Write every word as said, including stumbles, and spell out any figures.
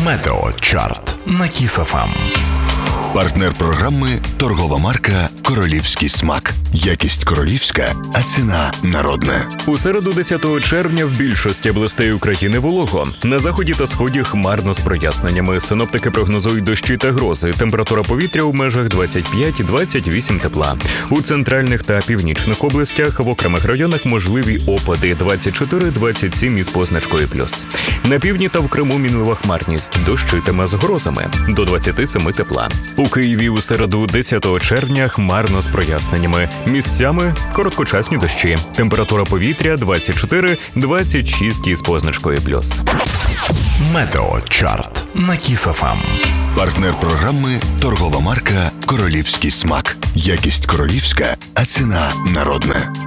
Метеочарт на Кіс еф ем. Партнер програми – торгова марка «Королівський смак». Якість королівська, а ціна народна. У середу десятого червня в більшості областей України волого. На заході та сході хмарно з проясненнями. Синоптики прогнозують дощі та грози. Температура повітря у межах двадцять п'ять - двадцять вісім тепла. У центральних та північних областях в окремих районах можливі опади двадцять чотири - двадцять сім із позначкою плюс. На півдні та в Криму мінлива хмарність. Дощитиме з грозами. До двадцять сім тепла. У Києві у середу десятого червня хмарно з проясненнями. Місцями короткочасні дощі. Температура повітря двадцять чотири - двадцять шість із позначкою плюс. Метеочарт на Кіс еф ем. Партнер програми – торгова марка «Королівський смак». Якість королівська, а ціна народна.